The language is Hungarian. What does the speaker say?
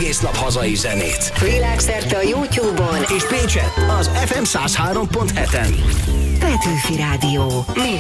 egész nap hazai zenét. Világszerte a YouTube-on És Pécset az FM 103.7-en. Petőfi Rádió.